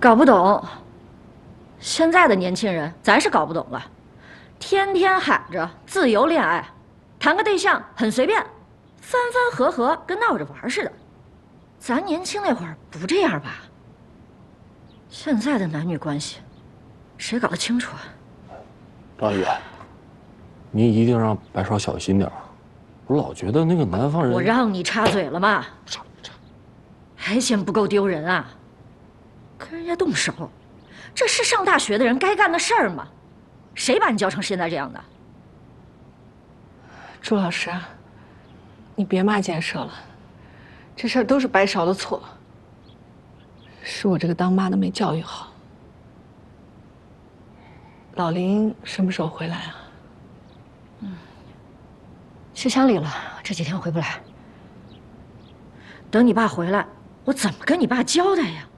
搞不懂。现在的年轻人，咱是搞不懂了，天天喊着自由恋爱，谈个对象很随便，分分合合跟闹着玩似的。咱年轻那会儿不这样吧？现在的男女关系，谁搞得清楚啊？ 张姨，你一定让白少小心点儿。我老觉得那个南方人…… 我让你插嘴了吗？还嫌不够丢人啊？跟人家动手，这是上大学的人该干的事儿吗？谁把你教成现在这样的？ 朱老师，你别骂建设了，这事儿都是白芍的错，是我这个当妈的没教育好。老林什么时候回来啊？ 去乡里了，这几天回不来。等你爸回来，我怎么跟你爸交代呀？